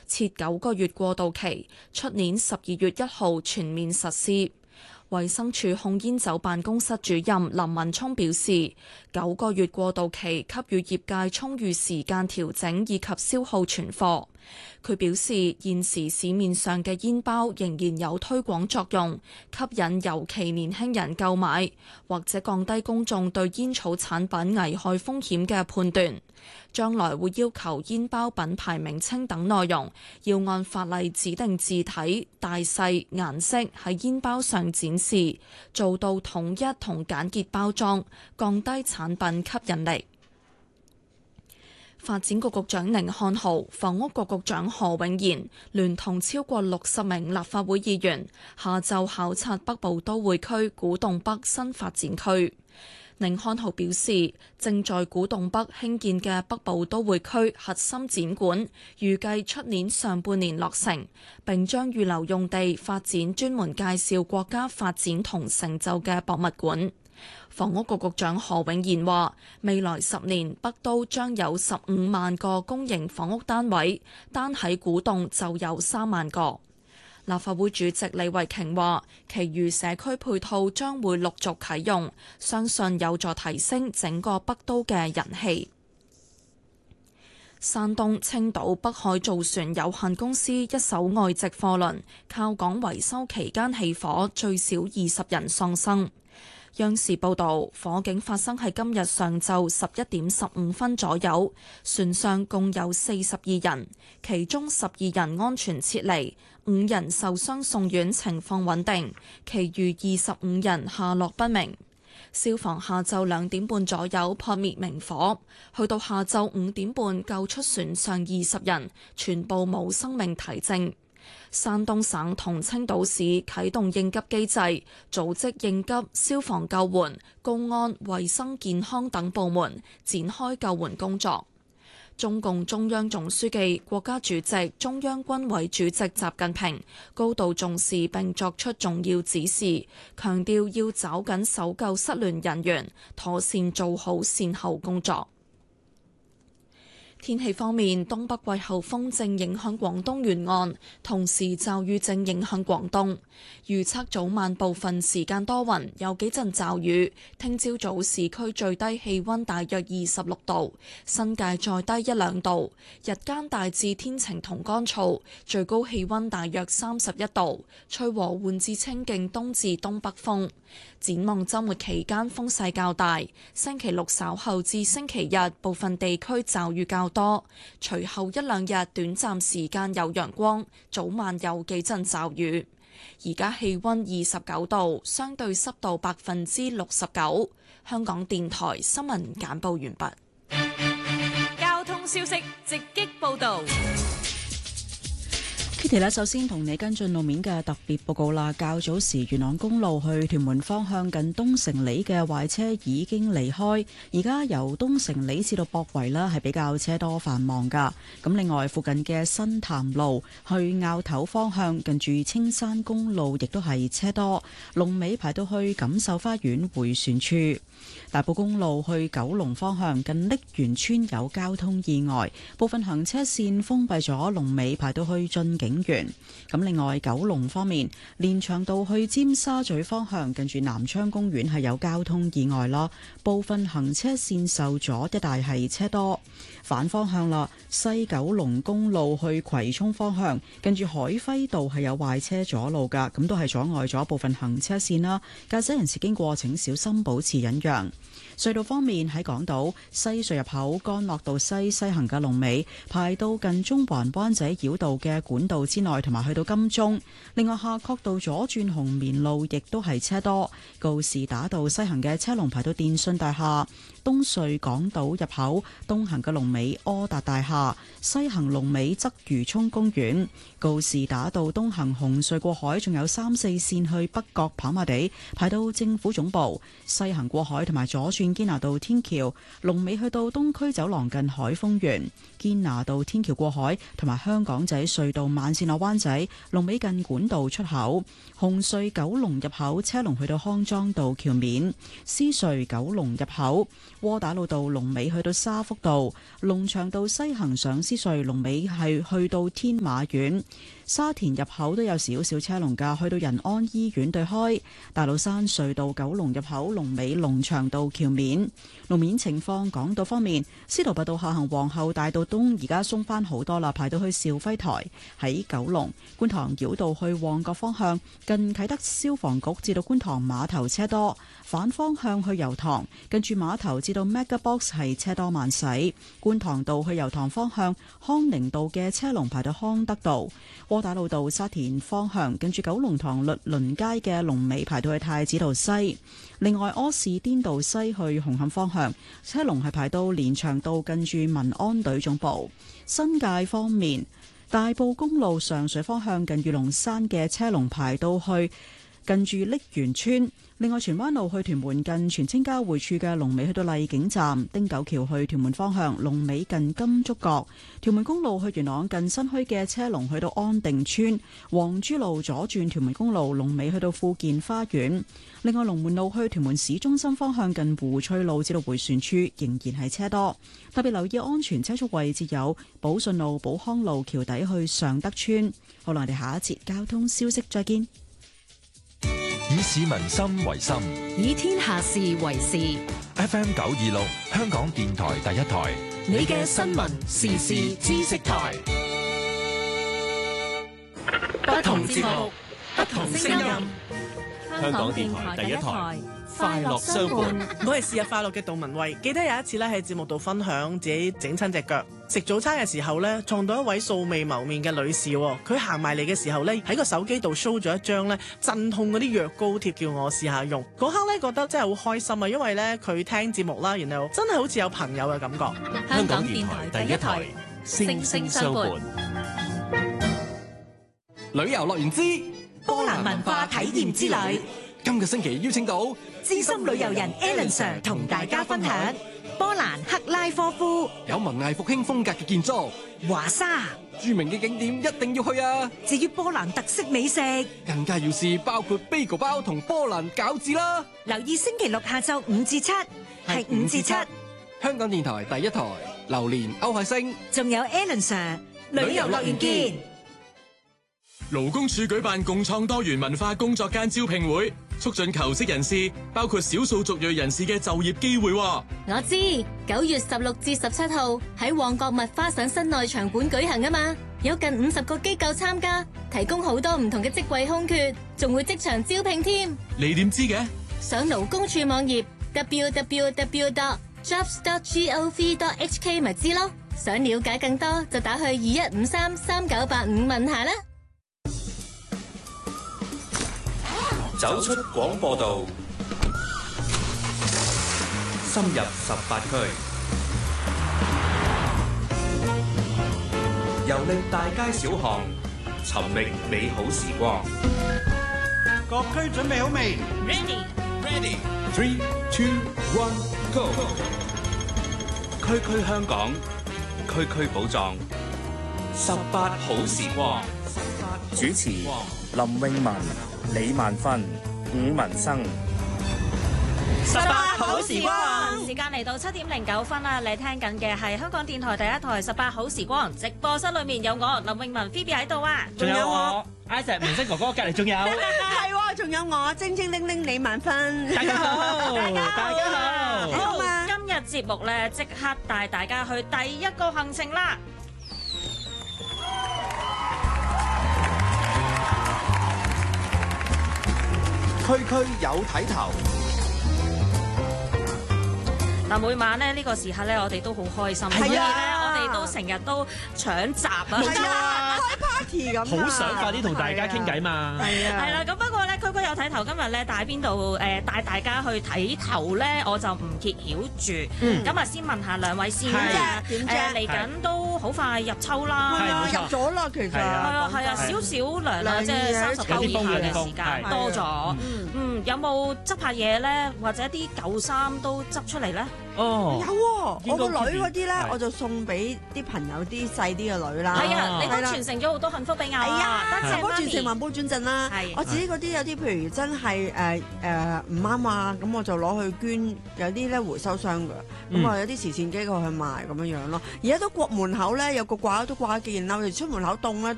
設9個月過渡期，出年12月1號全面實施。衛生署控煙酒辦公室主任林文聰表示，9個月過渡期給予業界充裕時間調整以及消耗存貨。佢表示，現時市面上嘅煙包仍然有推廣作用，吸引尤其年輕人購買，或者降低公眾對煙草產品危害風險嘅判斷。將來會要求煙包品牌名稱等內容要按法例指定字體、大細、顏色喺煙包上展示，做到統一同簡潔包裝，降低產品吸引力。發展局局長甯漢豪、房屋局局長何永賢聯同超過60名立法會議員下晝考察北部都會區古洞北新發展區。甯漢豪表示，正在古洞北興建嘅北部都會區核心展館，預計出年上半年落成，並將預留用地發展專門介紹國家發展同成就嘅博物館。房屋局局長何永賢話，未來10年北都將有15萬個公營房屋單位，單喺古洞就有3萬個。立法會主席李慧瓊話，其餘社區配套將會陸續啟用，相信有助提升整個北都嘅人氣。山東青島北海造船有限公司一艘外籍貨輪靠港維修期間起火，最少20人喪生。央視報導，火警發生喺今日上晝11點15分左右，船上共有42人，其中12人安全撤離，5人受傷送院，情況穩定，其餘25人下落不明。消防下晝2點半左右撲滅明火，去到下晝5點半救出船上20人，全部冇生命體徵。山東省同青島市啟動應急機制，組織應急、消防救援、公安、衛生健康等部門展開救援工作。中共中央總書記、國家主席、中央軍委主席習近平高度重視並作出重要指示，強調要抓緊搜救失聯人員，妥善做好善後工作。天氣方面，東北季候風正影響廣東沿岸，同時驟雨正影響廣東。預測早晚部分時間多雲，有幾陣驟雨。聽朝早市區最低氣溫大約26度，新界再低1-2度。日間大致天晴同乾燥，最高氣溫大約31度，吹和緩至清勁東至東北風。展望週末期間風勢較大，星期六稍後至星期日部分地區驟雨較多，隨後1-2日短暫時間有陽光，早晚有幾陣驟雨。而家氣溫29度，相對濕度69%。香港電台新聞簡報完畢。 交通消息直擊報道。 Kitty 咧，首先同你跟進路面嘅特別報告啦。較早時元朗公路去屯門方向近東城里嘅壞車已經離開，而家由東城里至到博圍啦，係比較車多繁忙噶。咁另外附近嘅新潭路去坳頭方向近住青山公路亦都係車多，龍尾排到去錦繡花園迴旋處。大埔公路去九龍方向近瀝源村有交通意外，部分行車線封閉咗，龍尾排到去駿景園。咁另外九龍方面，連翔道去尖沙咀方向近住南昌公園係有交通意外啦，部分行車線受阻，一帶係車多。反方向啦，西九龍公路去葵涌方向近住海輝道係有壞車阻路噶，咁都係阻礙咗部分行車線啦。駕駛人士經過請小心保持忍讓。隧道方面，喺港島西隧入口干諾道西行嘅龍尾排到近中環灣仔繞道嘅管道之內，同埋去到金鐘。另外夏慤道左轉紅棉路亦都係車多，告士打道西行嘅車龍排到電訊大廈。東隧港島入口東行嘅龍尾柯達大廈，西行龍尾鰂魚涌公園。告士打道東行紅隧過海，仲有3、4線去北角跑馬地排到政府總部。西行過海同埋左轉堅拿道天橋，龍尾去到東區走廊近海豐園。堅拿道天橋過海同埋香港仔隧道慢線線落灣仔，龍尾近管道出口；紅隧九龍入口車龍去到康莊道橋面；獅隧九龍入口窩打老道龍尾去到沙福道；龍翔道西行上獅隧龍尾係去到天馬苑。沙田入口都有少少車龍㗎，去到仁安醫院對開。大老山隧道九龍入口龍尾龍翔道橋面。路面情況，港島方面，司徒拔道下行皇后大道東而家鬆返好多啦，排到去肇輝台。喺九龍觀塘繞道去旺角方向，近啟德消防局至到觀塘碼頭車多，反方向去油塘近住碼頭至到 Mega Box 係車多慢駛。觀塘道去油塘方向，康寧道嘅車龍排到康德道。窩打老道沙田方向近住九龍塘律倫街嘅龍尾排到去太子道西。另外，柯士甸道西去紅磡方向車龍係排到連翔道近住民安隊總部。新界方面，大埔公路上水方向近住龍山嘅車龍排到去近住瀝源村。另外，荃灣路去屯門近荃青交匯處嘅龍尾去到荔景站。汀九橋去屯門方向龍尾近金竹角。屯門公路去元朗近新墟嘅車龍去到安定村。黃珠路左轉屯門公路龍尾去到富健花園。另外，龍門路去屯門市中心方向近湖翠路至到迴旋處仍然係車多，特別留意安全車速位置有寶順路、寶康路橋底去尚德村。好啦，我哋下一節交通消息再見。 以市民心為心， 以天下事為事。 FM 926，香港電台第一台， 你嘅新聞時事知識台，不同節目，不同聲音。 香港電台第一台，快樂相伴。 我係是日快樂嘅杜文慧，記得有一次咧喺節目度分享自己整親隻腳，食早餐嘅時候咧撞到一位素未謀面嘅女士，佢行埋嚟嘅時候咧喺個手機度 show 咗一張咧鎮痛嗰啲藥膏貼，叫我試下用。嗰刻咧覺得真係好開心啊，因為咧佢聽節目啦，然後真係好似有朋友嘅感覺。 香港電台第一台，聲聲相伴。 旅遊樂園之波蘭文化體驗之旅， 今個星期邀請到資深旅遊人 Alan Sir 同大家分享波蘭克拉科夫、 有文藝復興風格嘅建築、 華沙， 著名嘅景點一定要去啊！ 至於波蘭特色美食， 更加要試包括 bagel 包同波蘭餃子啦！ 留意星期六下晝5至7，係5至7。 香港電台第一台，榴蓮歐海星， 仲有 Alan Sir，旅遊樂園見。 勞工處舉辦共創多元文化工作間招聘會，促進求職人士，包括少數族裔人士嘅就業機會。 我知9月16至17號喺旺角麥花臣室內場館舉行啊嘛，有近50個機構參加，提供好多唔同嘅職位空缺，仲會即場招聘添。 你點知嘅？ 上勞工處網頁 www.jobs.gov.hk 咪知咯。想了解更多就打去21533985問下啦。 走出廣播道，深入18區，遊歷大街小巷，尋覓美好時光。 各區準備好未 ？Ready， 3、2、1 Go！ 區區香港，區區寶藏，18好時光。 主持林詠雯、李萬芬、伍文生。 18好時光，時間嚟到7點09分啦！你聽緊嘅係香港電台第一台18好時光，直播室裏面有我林詠雯 Phoebe 喺度啊， 仲有我 Isaac 明星哥哥隔離仲有， 係喎，仲有我精精靈靈李萬芬。 大家好，大家好， 好啊！今日節目咧即刻帶大家去第一個行程啦。 區區有睇頭。 嗱，每晚咧呢個時刻咧，我哋都好開心，所以咧我哋都成日都搶閘啊， 開 party 咁， 好想快啲同大家傾偈嘛。 係啦，咁不過咧，區區有睇頭，今日咧帶邊度帶大家去睇頭咧，我就唔揭曉住。咁啊，先問下兩位先啦。點啫？嚟緊都好快入秋啦， 入咗啦。 啦，其實係啊係啊，少少涼啦，即係39以下嘅時間多咗。有冇執下嘢咧？或者啲舊衫都執出嚟咧？ 哦， 有喎，我個女嗰啲咧，我就送俾啲朋友啲細啲嘅女啦。 係啊，你都傳承咗好多幸福俾我啊！ 萬寶轉勝，萬寶轉正啦。我自己嗰啲有啲譬如真係唔啱啊，咁我就攞去捐，有啲咧回收箱㗎。咁啊有啲慈善機構去賣咁樣樣咯。而家都國門口咧有個掛都掛幾件褸，出門口凍咧